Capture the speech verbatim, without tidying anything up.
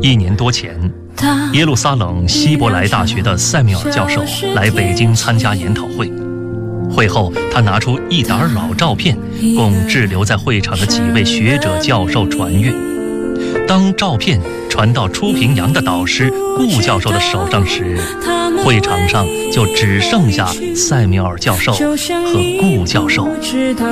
一年多前，耶路撒冷希伯来大学的塞缪尔教授来北京参加研讨会。会后，他拿出一沓老照片，供滞留在会场的几位学者教授传阅。当照片传到初平洋的导师顾教授的手上时，会场上就只剩下塞缪尔教授和顾教授。